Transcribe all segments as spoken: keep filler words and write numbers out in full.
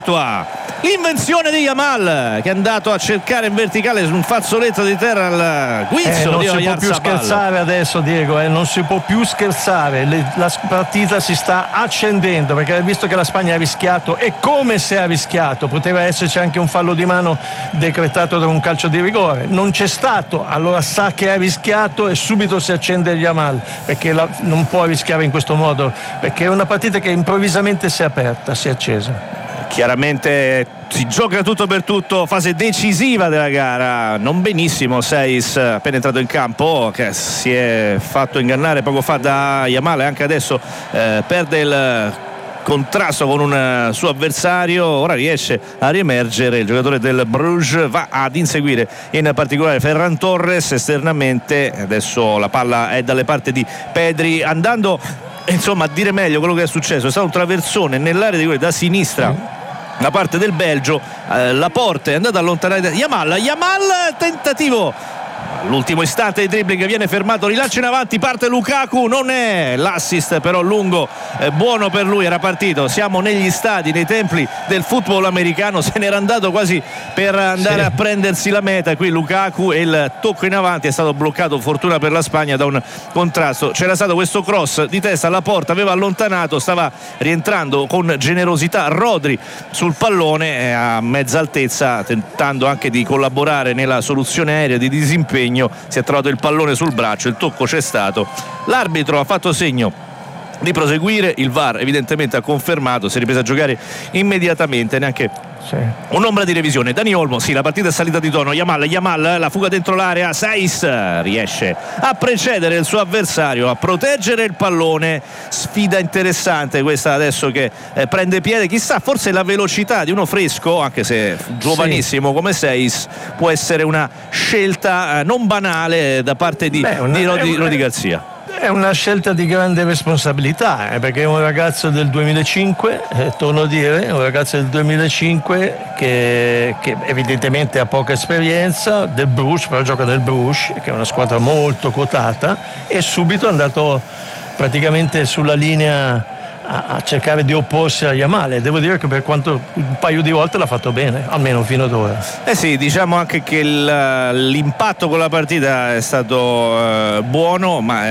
L'invenzione di Yamal, che è andato a cercare in verticale su un fazzoletto di terra al guizzo eh, non di si può più scherzare adesso, Diego, eh, non si può più scherzare. Le, la partita si sta accendendo, perché visto che la Spagna ha rischiato, e come se ha rischiato, poteva esserci anche un fallo di mano decretato da un calcio di rigore, non c'è stato, allora sa che ha rischiato e subito si accende Yamal, perché la, non può rischiare in questo modo, perché è una partita che improvvisamente si è aperta, si è accesa. Chiaramente si gioca tutto per tutto, fase decisiva della gara. Non benissimo Seis, appena entrato in campo, che si è fatto ingannare poco fa da Yamal, e anche adesso eh, perde il contrasto con un suo avversario. Ora riesce a riemergere il giocatore del Bruges, va ad inseguire in particolare Ferran Torres esternamente. Adesso la palla è dalle parti di Pedri, andando insomma a dire meglio quello che è successo. È stato un traversone nell'area di quelli da sinistra da parte del Belgio, eh, la porta è andata a allontanare Yamal, Yamal tentativo all'ultimo istante di dribbling, viene fermato, rilancio in avanti, parte Lukaku, non è l'assist però lungo, eh, buono per lui, era partito. Siamo negli stadi, nei templi del football americano, se n'era andato quasi per andare sì. a prendersi la meta. Qui Lukaku, e il tocco in avanti è stato bloccato, fortuna per la Spagna, da un contrasto. C'era stato questo cross di testa alla porta, aveva allontanato, stava rientrando con generosità Rodri sul pallone, eh, a mezza altezza, tentando anche di collaborare nella soluzione aerea di disimpegno. Si è trovato il pallone sul braccio, il tocco c'è stato, l'arbitro ha fatto segno di proseguire, il V A R evidentemente ha confermato, si è ripresa a giocare immediatamente, neanche sì. un'ombra di revisione. Dani Olmo, sì, la partita è salita di tono. Yamal, Yamal, la fuga dentro l'area, Seis riesce a precedere il suo avversario, a proteggere il pallone. Sfida interessante questa adesso che eh, prende piede, chissà, forse la velocità di uno fresco, anche se giovanissimo sì. come Seis, può essere una scelta eh, non banale da parte di, Beh, una, di Rodi, Rodi Garcia. È una scelta di grande responsabilità, eh, perché è un ragazzo del duemilacinque, eh, torno a dire, un ragazzo del duemilacinque che, che evidentemente ha poca esperienza, del Bruges, però gioca nel Bruges, che è una squadra molto quotata, e subito è andato praticamente sulla linea a cercare di opporsi a Yamal. Devo dire che per quanto un paio di volte l'ha fatto bene, almeno fino ad ora. Eh sì, diciamo anche che il, l'impatto con la partita è stato eh, buono, ma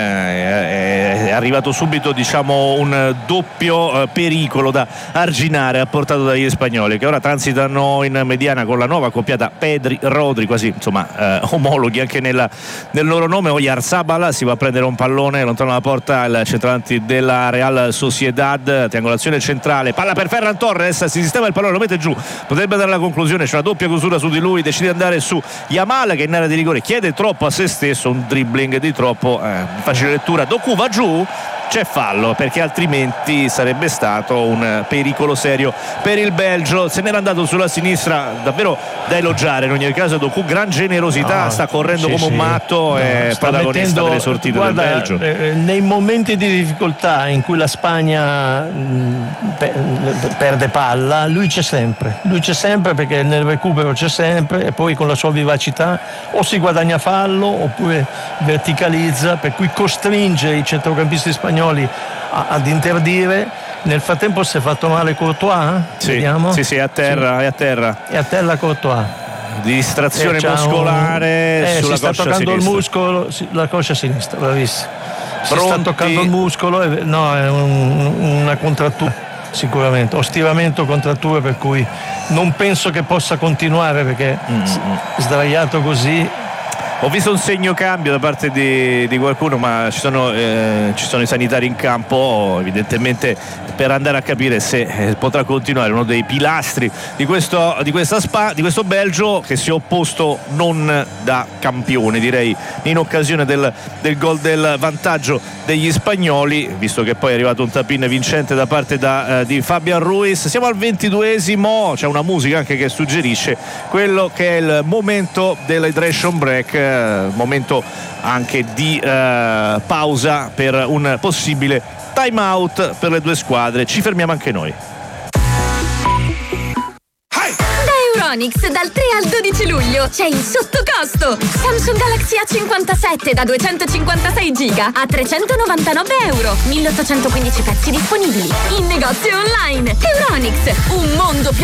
eh, è arrivato subito, diciamo, un doppio eh, pericolo da arginare apportato dagli spagnoli, che ora transitano in mediana con la nuova accoppiata Pedri-Rodri, quasi insomma eh, omologhi anche nella, nel loro nome. Oyarzabal si va a prendere un pallone lontano dalla porta, il centravanti della Real Sociedad. Triangolazione centrale, palla per Ferran Torres, si sistema il pallone, lo mette giù, potrebbe dare la conclusione, c'è una doppia chiusura su di lui, decide di andare su Yamal, che in area di rigore chiede troppo a se stesso, un dribbling di troppo, eh, facile lettura. Doku va giù, c'è fallo, perché altrimenti sarebbe stato un pericolo serio per il Belgio. Se n'era andato sulla sinistra, davvero da elogiare in ogni caso. Doku, gran generosità, no, sta correndo sì, come un matto, è no, protagonista mettendo, delle sortite guarda, del Belgio. Eh, nei momenti di difficoltà in cui la Spagna mh, per, perde palla, lui c'è sempre, lui c'è sempre perché nel recupero c'è sempre, e poi con la sua vivacità o si guadagna fallo oppure verticalizza, per cui costringe i centrocampisti spagnoli ad interdire. Nel frattempo si è fatto male Courtois, sì, vediamo. Sì, sì, è a terra, sì. è a terra. È a terra Courtois. Di distrazione eh, muscolare un... eh, sulla si sta coscia toccando sinistra. il muscolo, la coscia sinistra, bravissimo. Si Pronti? sta toccando il muscolo, e... no, è un, una contrattura sicuramente, o stiramento, contrattura, per cui non penso che possa continuare, perché mm-hmm. sdraiato così. Ho visto un segno cambio da parte di, di qualcuno, ma ci sono, eh, ci sono i sanitari in campo, evidentemente per andare a capire se eh, potrà continuare. Uno dei pilastri di questo, di questa Spa, di questo Belgio, che si è opposto non da campione, direi, in occasione del, del gol del vantaggio degli spagnoli, visto che poi è arrivato un tap-in vincente da parte da, eh, di Fabian Ruiz. Siamo al ventiduesimo, c'è una musica anche che suggerisce quello che è il momento dell'hydration break, momento anche di eh, pausa per un possibile time out per le due squadre. Ci fermiamo anche noi. Euronics dal tre al dodici luglio c'è il sottocosto. Samsung Galaxy A cinquantasette da duecentocinquantasei giga a trecentonovantanove euro. milleottocentoquindici pezzi disponibili in negozio online. Euronics, un mondo più